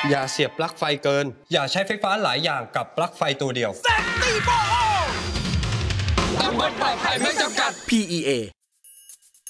อย่าเสียบปลั๊กไฟเกินอย่าใช้ไฟฟ้าหลายอย่างกับปลั๊กไฟตัวเดียวตำบลปลอดภัยไม่จำกัด PEA